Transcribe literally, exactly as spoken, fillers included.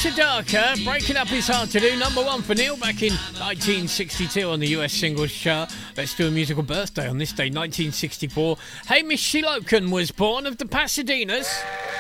Sedaka, Breaking Up Is Hard to Do, number one for Neil back in nineteen sixty-two on the U S singles chart. Let's do a musical birthday on this day, nineteen sixty-four. Hamish Shilokan was born of the Pasadenas.